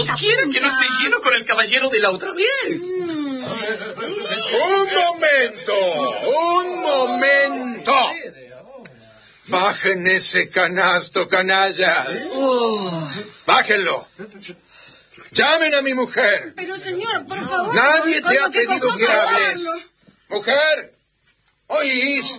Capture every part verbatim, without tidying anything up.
Dios quiera que no esté lleno con el caballero de la otra vez. Mm. Un momento, un momento. Bajen ese canasto, canallas. Oh. Bájenlo. Llamen a mi mujer. Pero, señor, por favor. Nadie te ha que pedido que hables. Mujer, ¿oís?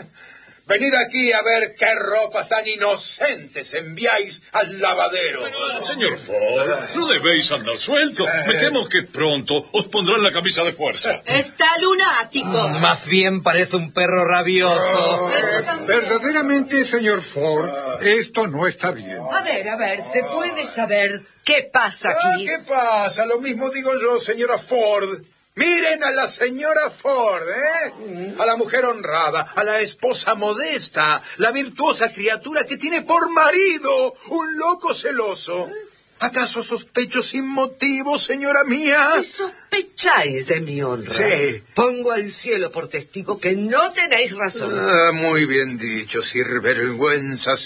Venid aquí a ver qué ropas tan inocentes enviáis al lavadero. Señor Ford, no debéis andar suelto. Me temo que pronto os pondrán la camisa de fuerza. Está lunático. Más bien parece un perro rabioso. Eh, verdaderamente, señor Ford, esto no está bien. A ver, a ver, ¿se puede saber qué pasa aquí? Ah, ¿qué pasa? Lo mismo digo yo, señora Ford. Miren a la señora Ford, ¿eh? A la mujer honrada, a la esposa modesta, la virtuosa criatura que tiene por marido un loco celoso. ¿Acaso sospecho sin motivo, señora mía? Si sospecháis de mi honra, sí. Pongo al cielo por testigo que no tenéis razón. Ah, muy bien dicho, sinvergüenza,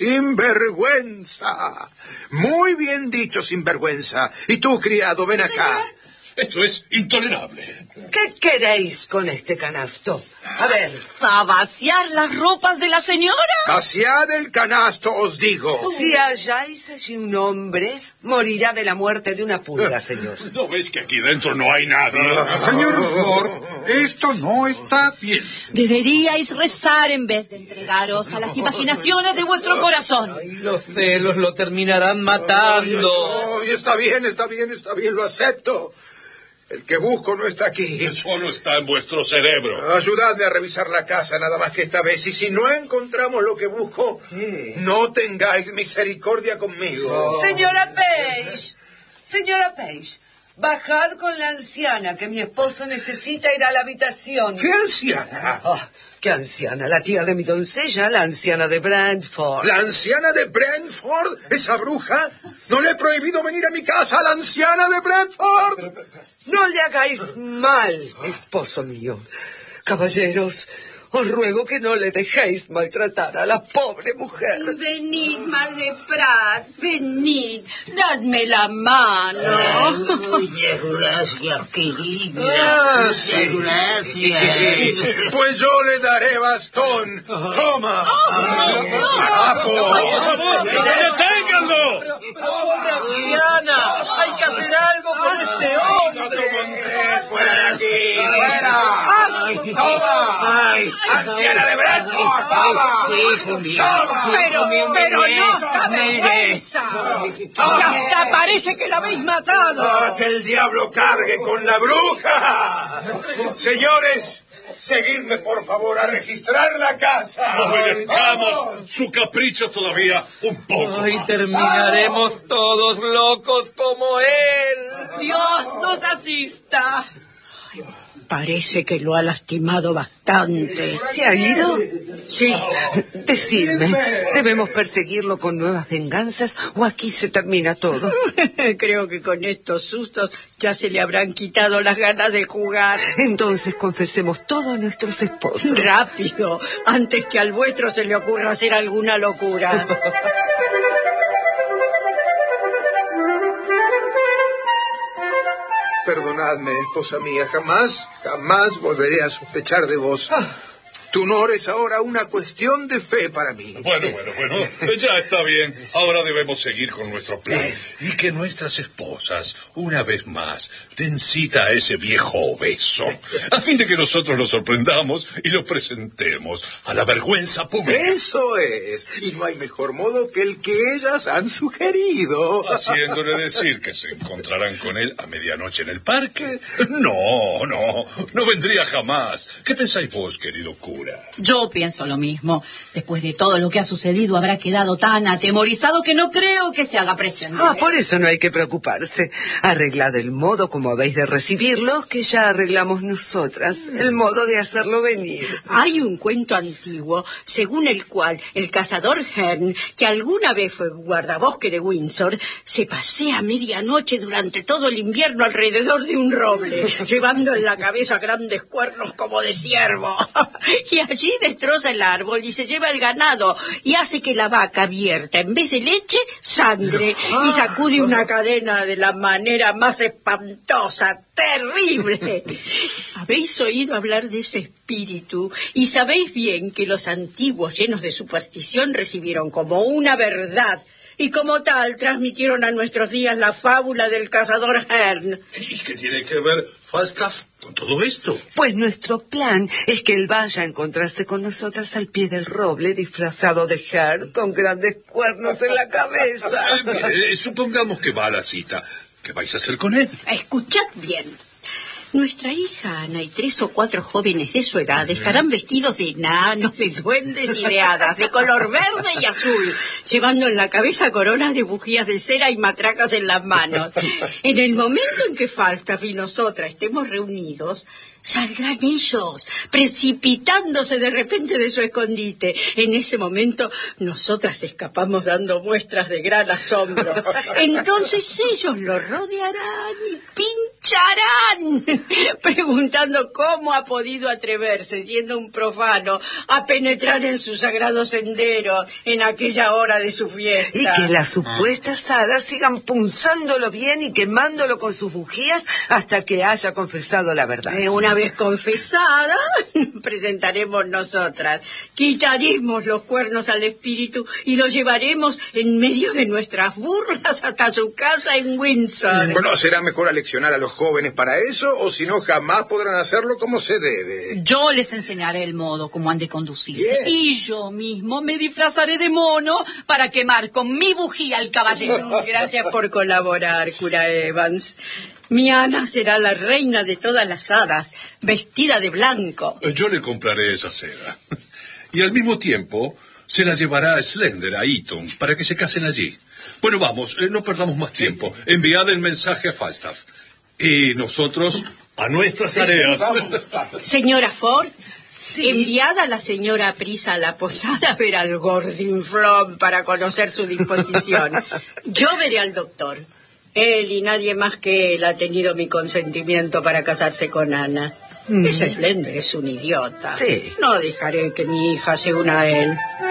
sinvergüenza. Muy bien dicho, sinvergüenza. Y tú, criado, ven acá. Esto es intolerable. ¿Qué queréis con este canasto? A ver. ¿A vaciar las ropas de la señora? Vaciad el canasto, os digo. Si halláis allí un hombre, morirá de la muerte de una pulga, señor. ¿No ves que aquí dentro no hay nadie? Señor Ford, esto no está bien. Deberíais rezar en vez de entregaros a las imaginaciones de vuestro corazón. Ay, los celos lo terminarán matando. Ay, está bien, está bien, está bien, lo acepto. El que busco no está aquí. Solo está en vuestro cerebro. Ayudadme a revisar la casa nada más que esta vez. Y si no encontramos lo que busco, sí. No tengáis misericordia conmigo. Oh. Señora Page, señora Page, bajad con la anciana, que mi esposo necesita ir a la habitación. ¿Qué anciana? Oh, ¿qué anciana? La tía de mi doncella, la anciana de Brentford. ¿La anciana de Brentford? ¿Esa bruja? ¿No le he prohibido venir a mi casa a la anciana de Brentford? No le hagáis mal, esposo mío. Caballeros, os ruego que no le dejéis maltratar a la pobre mujer. Venid, madre Pratt, venid, dadme la mano. Muchas gracias, querida. Ah, sí. Muchas gracias. Pues yo le daré bastón. Toma. ¡Carajo! ¡Deténganlo! ¡Pobre Diana! ¡Hay que hacer algo con este hombre! ¡Fuera de aquí! ¡Fuera! ¡Toma! ¡Ay! ¡Anciana de Brentford! ¡Toma! Sí, hijo mío. ¡Toma! Pero, mío, pero me no iré, da me iré. vergüenza. Y hasta parece que la habéis matado. ¡Ah, que el diablo cargue con la bruja! Señores, seguidme por favor a registrar la casa. Obedezcamos su capricho todavía un poco. Ay, terminaremos todos locos como él. Dios nos asista. Parece que lo ha lastimado bastante. ¿Se ha ido? Sí. Decidme, ¿debemos perseguirlo con nuevas venganzas o aquí se termina todo? Creo que con estos sustos ya se le habrán quitado las ganas de jugar. Entonces confesemos todo a nuestros esposos. Rápido, antes que al vuestro se le ocurra hacer alguna locura. Perdonadme, esposa mía, jamás, jamás volveré a sospechar de vos. Ah. Tu honor es ahora una cuestión de fe para mí. Bueno, bueno, bueno, ya está bien. Ahora debemos seguir con nuestro plan. Y que nuestras esposas, una vez más, den cita a ese viejo obeso, a fin de que nosotros lo sorprendamos y lo presentemos a la vergüenza pública. Eso es. Y no hay mejor modo que el que ellas han sugerido. Haciéndole decir que se encontrarán con él a medianoche en el parque. No, no, no vendría jamás. ¿Qué pensáis vos, querido cura? Yo pienso lo mismo. Después de todo lo que ha sucedido, habrá quedado tan atemorizado que no creo que se haga presente. Ah, por eso no hay que preocuparse. Arreglad el modo como habéis de recibirlo, que ya arreglamos nosotras. El modo de hacerlo venir. Hay un cuento antiguo, según el cual el cazador Hearn, que alguna vez fue guardabosque de Windsor, se pasea a medianoche durante todo el invierno alrededor de un roble, llevando en la cabeza grandes cuernos como de ciervo. y allí destroza el árbol y se lleva el ganado y hace que la vaca vierta en vez de leche, sangre, y sacude una cadena de la manera más espantosa, terrible. Habéis oído hablar de ese espíritu y sabéis bien que los antiguos, llenos de superstición, recibieron como una verdad y como tal transmitieron a nuestros días la fábula del cazador Hearn. ¿Y qué tiene que ver Falstaff con todo esto? Pues nuestro plan es que él vaya a encontrarse con nosotras al pie del roble, disfrazado de Hearn, con grandes cuernos en la cabeza. Eh, mire, supongamos que va a la cita. ¿Qué vais a hacer con él? Escuchad bien. Nuestra hija Ana y tres o cuatro jóvenes de su edad estarán vestidos de enanos, de duendes y de hadas, de color verde y azul, llevando en la cabeza coronas de bujías de cera y matracas en las manos. En el momento en que Falstaff y nosotras estemos reunidos, saldrán ellos, precipitándose de repente de su escondite. En ese momento, nosotras escapamos dando muestras de gran asombro. Entonces ellos lo rodearán y pincharán, preguntando cómo ha podido atreverse, siendo un profano, a penetrar en su sagrado sendero en aquella hora de su fiesta. Y que las supuestas hadas sigan punzándolo bien y quemándolo con sus bujías hasta que haya confesado la verdad. Eh, una vez confesada, presentaremos nosotras, quitaremos los cuernos al espíritu y lo llevaremos en medio de nuestras burlas hasta su casa en Windsor. Bueno, será mejor aleccionar a los jóvenes para eso, o si no, jamás podrán hacerlo como se debe. Yo les enseñaré el modo como han de conducirse. Bien. Y yo mismo me disfrazaré de mono para quemar con mi bujía al caballero. Gracias por colaborar, cura Evans. Mi Ana será la reina de todas las hadas, vestida de blanco. Yo le compraré esa seda. Y al mismo tiempo se la llevará a Slender, a Eton, para que se casen allí. Bueno, vamos, eh, no perdamos más tiempo. Enviad el mensaje a Falstaff. Y nosotros a nuestras tareas. Señora Ford, enviad a la señora Prisa a la posada a ver al gordinflón para conocer su disposición. Yo veré al doctor. Él y nadie más que él ha tenido mi consentimiento para casarse con Ana. Mm. Ese Slender es un idiota. Sí. No dejaré que mi hija se una a él.